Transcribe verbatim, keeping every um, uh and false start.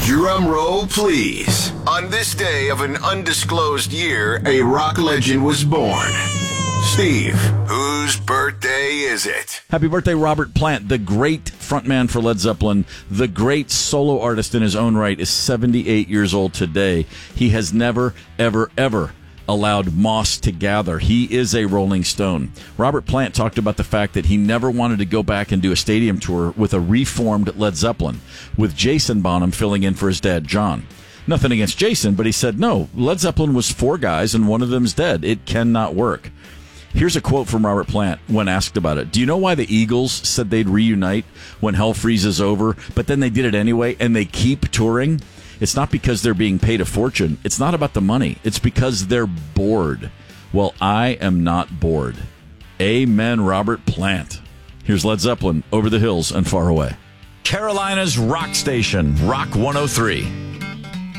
Drum roll, please. On this day of an undisclosed year, a rock legend was born. Steve, whose birthday is it? Happy birthday, Robert Plant, the great frontman for Led Zeppelin, the great solo artist in his own right, is seventy-eight years old today. He has never, ever, ever allowed moss to gather. He is a Rolling Stone. Robert Plant talked about the fact that he never wanted to go back and do a stadium tour with a reformed Led Zeppelin, with Jason Bonham filling in for his dad, John. Nothing against Jason, but he said, no, Led Zeppelin was four guys and one of them's dead. It cannot work. Here's a quote from Robert Plant when asked about it. Do you know why the Eagles said they'd reunite when Hell Freezes Over, but then they did it anyway, and they keep touring? It's not because they're being paid a fortune. It's not about the money. It's because they're bored. Well, I am not bored. Amen, Robert Plant. Here's Led Zeppelin, Over the Hills and Far Away. Carolina's rock station, Rock one oh three.